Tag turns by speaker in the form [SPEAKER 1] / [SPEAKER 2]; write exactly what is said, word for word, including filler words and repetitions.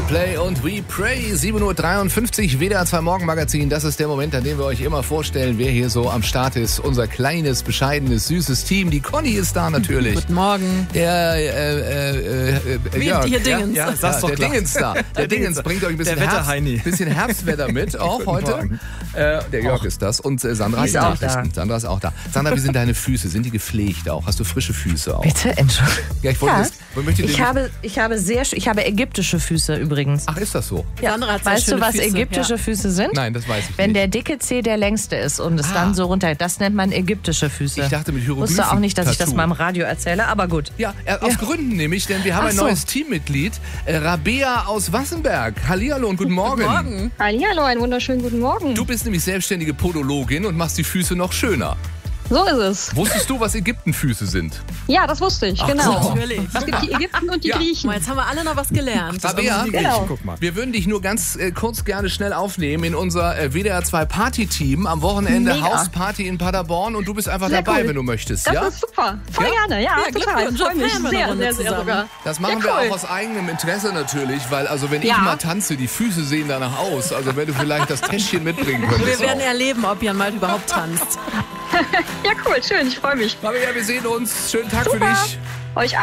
[SPEAKER 1] Coldplay und We Pray. sieben Uhr dreiundfünfzig, W D R zwei Morgenmagazin. Das ist der Moment, an dem wir euch immer vorstellen, wer hier so am Start ist. Unser kleines, bescheidenes, süßes Team. Die Conny ist da natürlich.
[SPEAKER 2] Guten Morgen.
[SPEAKER 1] Der, äh, äh, äh,
[SPEAKER 2] Wie
[SPEAKER 1] ja,
[SPEAKER 2] hier Dingens.
[SPEAKER 1] Ja, ja, ja, der Dingens da. Der Dingens bringt euch ein bisschen,
[SPEAKER 3] Der
[SPEAKER 1] Herbst,
[SPEAKER 3] Wetterheini.
[SPEAKER 1] bisschen Herbstwetter mit, auch heute. Äh, der Jörg
[SPEAKER 3] Och.
[SPEAKER 1] ist das. Und äh, Sandra
[SPEAKER 2] Die
[SPEAKER 1] ist
[SPEAKER 2] ist auch
[SPEAKER 1] Nachrichten. Sandra ist auch da. Sandra, wie sind deine Füße? Sind die gepflegt auch? Hast du frische Füße auch?
[SPEAKER 4] Bitte, Entschuldigung.
[SPEAKER 1] Ja, ich wollte
[SPEAKER 4] Ja.
[SPEAKER 1] das, ich möchte
[SPEAKER 4] Ich
[SPEAKER 1] den-
[SPEAKER 4] habe, ich habe sehr, sch- ich habe ägyptische Füße übrigens.
[SPEAKER 1] Ach, ist das so?
[SPEAKER 4] Ja.
[SPEAKER 2] Sandra hat sehr
[SPEAKER 4] Weißt du,
[SPEAKER 2] schöne
[SPEAKER 4] was
[SPEAKER 2] Füße,
[SPEAKER 4] ägyptische
[SPEAKER 2] ja.
[SPEAKER 4] Füße sind?
[SPEAKER 1] Nein, das weiß ich
[SPEAKER 4] Wenn
[SPEAKER 1] nicht.
[SPEAKER 4] der dicke Zeh der längste ist und es
[SPEAKER 1] Ah.
[SPEAKER 4] dann so runter, das nennt man ägyptische Füße.
[SPEAKER 1] Ich dachte mit
[SPEAKER 4] Ich
[SPEAKER 1] Hieroglyphen.
[SPEAKER 4] wusste auch nicht, dass ich das
[SPEAKER 1] Tattoo.
[SPEAKER 4] mal im Radio erzähle, aber gut.
[SPEAKER 1] Ja, äh, aus Gründen nämlich, denn wir haben
[SPEAKER 4] Ach
[SPEAKER 1] ein
[SPEAKER 4] so.
[SPEAKER 1] neues Teammitglied, äh, Rabea aus Wassenberg. Hallihallo und guten Morgen.
[SPEAKER 2] Morgen.
[SPEAKER 5] Hallihallo, einen wunderschönen guten Morgen.
[SPEAKER 1] Du bist nämlich selbstständige Podologin und machst die Füße noch schöner.
[SPEAKER 5] So ist es.
[SPEAKER 1] Wusstest du, was Ägyptenfüße sind?
[SPEAKER 5] Ja, das wusste ich, genau.
[SPEAKER 2] Natürlich.
[SPEAKER 5] Es gibt die Ägypten und die
[SPEAKER 1] Ja.
[SPEAKER 5] Griechen.
[SPEAKER 2] Mal, jetzt haben wir alle noch was gelernt.
[SPEAKER 1] Rabea,
[SPEAKER 5] Genau.
[SPEAKER 3] Guck mal.
[SPEAKER 1] wir würden dich nur ganz äh, kurz gerne schnell aufnehmen in unser äh, W D R zwei Party-Team am Wochenende
[SPEAKER 4] Mega.
[SPEAKER 1] Hausparty in Paderborn und du bist einfach
[SPEAKER 5] Sehr
[SPEAKER 1] dabei,
[SPEAKER 5] cool.
[SPEAKER 1] wenn du möchtest.
[SPEAKER 5] Das
[SPEAKER 1] Ja?
[SPEAKER 5] ist super. Voll
[SPEAKER 1] Ja?
[SPEAKER 5] gerne, ja,
[SPEAKER 2] Ja,
[SPEAKER 5] total.
[SPEAKER 2] Glückwunsch,
[SPEAKER 5] Ich freue mich
[SPEAKER 2] feiern wir eine
[SPEAKER 5] sehr,
[SPEAKER 2] Runde
[SPEAKER 5] sehr, sehr
[SPEAKER 2] zusammen.
[SPEAKER 5] sogar.
[SPEAKER 1] Das machen
[SPEAKER 5] Ja,
[SPEAKER 1] wir
[SPEAKER 5] cool.
[SPEAKER 1] auch aus eigenem Interesse natürlich, weil also wenn ich
[SPEAKER 5] Ja.
[SPEAKER 1] mal tanze, die Füße sehen danach aus. Also wenn du vielleicht das Täschchen mitbringen könntest.
[SPEAKER 2] Wir werden
[SPEAKER 1] auch.
[SPEAKER 2] erleben, ob Jan mal überhaupt tanzt.
[SPEAKER 5] Ja, cool, schön, ich freue mich.
[SPEAKER 1] Rabea, wir sehen uns. Schönen Tag für
[SPEAKER 5] Super.
[SPEAKER 1] dich.
[SPEAKER 5] Euch